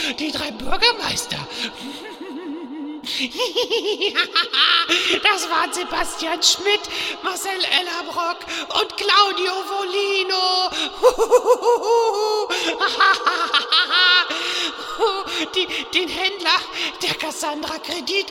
die 3 Bürgermeister. Das waren Sebastian Schmidt, Marcel Ellerbrock und Claudio Volino. Den Händler der Cassandra Kredit